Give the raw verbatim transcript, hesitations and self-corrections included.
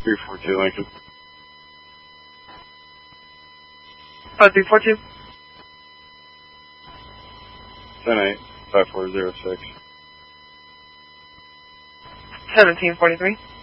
three four two Lincoln. Oh, three four two. ten eight, five four zero six. seventeen forty-three.